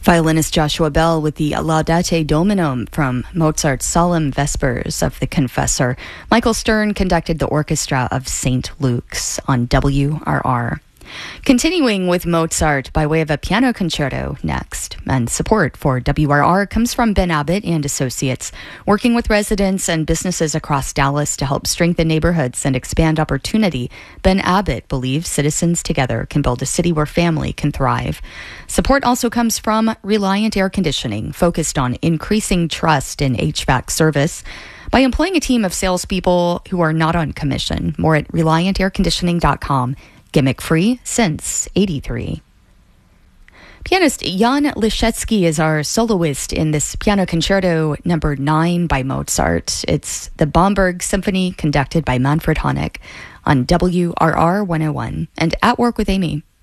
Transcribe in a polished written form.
Violinist Joshua Bell with the Laudate Dominum from Mozart's Solemn Vespers of the Confessor. Michael Stern conducted the orchestra of St. Luke's on WRR. Continuing with Mozart by way of a piano concerto next. And support for WRR comes from Ben Abbott and Associates, working with residents and businesses across Dallas to help strengthen neighborhoods and expand opportunity. Ben Abbott believes citizens together can build a city where family can thrive. Support also comes from Reliant Air Conditioning, focused on increasing trust in HVAC service by employing a team of salespeople who are not on commission. More at ReliantAirConditioning.com. Gimmick-free since '83. Pianist Jan Liszewski is our soloist in this piano concerto number 9 by Mozart. It's the Bamberg Symphony conducted by Manfred Honeck on WRR 101 and At Work with Amy.